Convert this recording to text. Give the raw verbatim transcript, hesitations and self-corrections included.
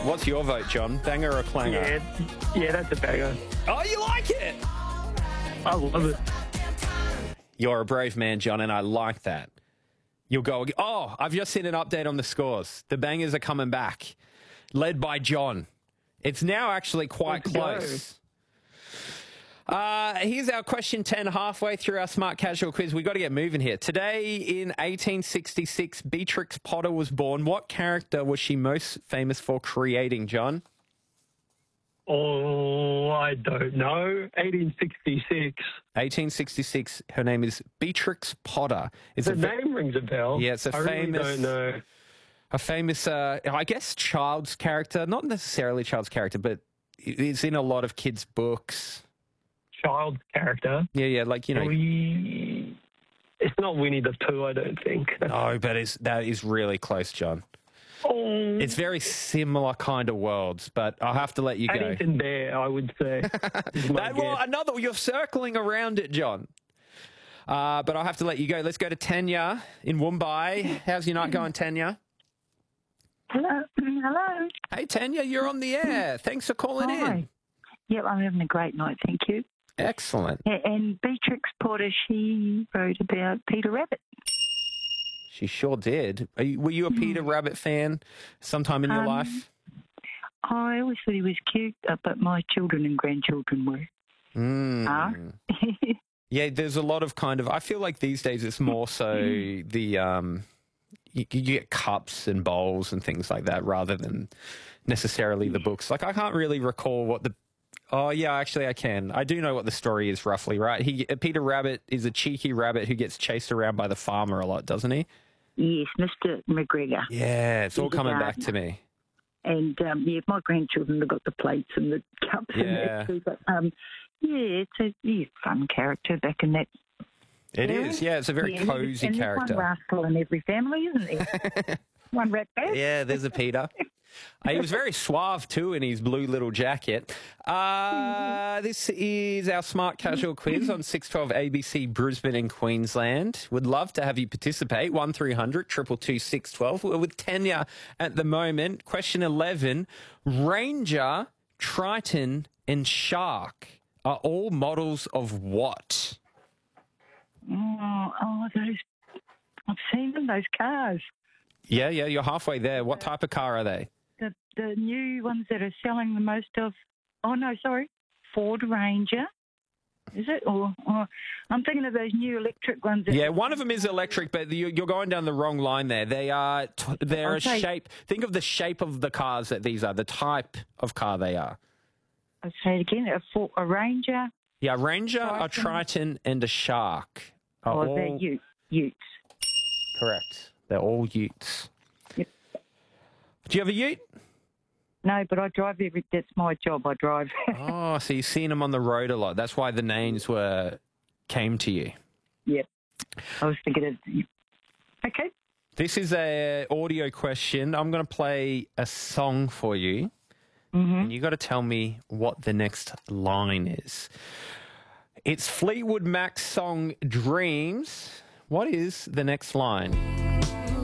What's your vote, John? Banger or clanger? Yeah, yeah, that's a banger. Oh, you like it? I love it. You're a brave man, John, and I like that. You'll go, oh, I've just seen an update on the scores. The bangers are coming back, led by John. It's now actually quite Let's close. Uh, here's our question ten, halfway through our Smart Casual quiz. We've got to get moving here. Today, in eighteen sixty-six, Beatrix Potter was born. What character was she most famous for creating, John? Oh, I don't know. eighteen sixty-six. eighteen sixty-six, her name is Beatrix Potter. It's The a name rings a bell. Yeah, it's a I famous... really don't know. A famous, uh, I guess, child's character. Not necessarily child's character, but it's in a lot of kids' books. Child's character. Yeah, yeah, like, you know. We... It's not Winnie the Pooh, I don't think. No, but it's, that is really close, John. Oh. It's very similar kind of worlds, but I'll have to let you go. Paddington Bear, I would say. that, well, another, you're circling around it, John. Uh, but I'll have to let you go. Let's go to Tanya in Woombye. How's your night going, Tanya? Hello. Hello. Hey, Tanya, you're on the air. Thanks for calling Hi. in. Yep, I'm having a great night, thank you. Excellent. A- And Beatrix Potter, she wrote about Peter Rabbit. She sure did. Are you, were you a Peter Rabbit fan sometime in your Um, life? I always thought he was cute, uh, but my children and grandchildren were. Mm. Are. Yeah, there's a lot of kind of... I feel like these days it's more so the... Um, you, you get cups and bowls and things like that rather than necessarily the books. Like, I can't really recall what the... Oh, yeah, actually I can. I do know what the story is roughly, right? He Peter Rabbit is a cheeky rabbit who gets chased around by the farmer a lot, doesn't he? Yes, Mister McGregor. Yeah, it's all He's a coming back gardener. to me. And, um, yeah, my grandchildren have got the plates and the cups and Yeah. that too. But, um, yeah, it's a yeah, fun character back in that. It era. is, yeah. It's a very Yeah, cozy and there's character. one rascal in every family, isn't there? One rat bag. Yeah, there's a Peter. Uh, he was very suave too in his blue little jacket. Uh, this is our Smart Casual quiz on six twelve A B C Brisbane and Queensland. Would love to have you participate. one three hundred two two two six one two. We're with Tanya at the moment. Question eleven. Ranger, Triton and Shark are all models of what? Oh, oh, those. I've seen them, those cars. Yeah, yeah, you're halfway there. What type of car are they? The the new ones that are selling the most of. Oh no, sorry, Ford Ranger. Is it? Or, or I'm thinking of those new electric ones. That Yeah, one of them is electric, but you- you're going down the wrong line there. They are t- they're a Okay. shape. Think of the shape of the cars that these are. The type of car they are. I'll say it again. A, Ford, a Ranger. Yeah, Ranger, a Triton. Triton, and a Shark. Are Or all they're Ute, Utes. correct. They're all Utes. Yep. Do you have a Ute? No, but I drive every. That's my job. I drive. Oh, so you've seen them on the road a lot. That's why the names were came to you. Yep. I was thinking of. Okay. This is a audio question. I'm going to play a song for you, Mm-hmm. and you got to tell me what the next line is. It's Fleetwood Mac's song "Dreams." What is the next line?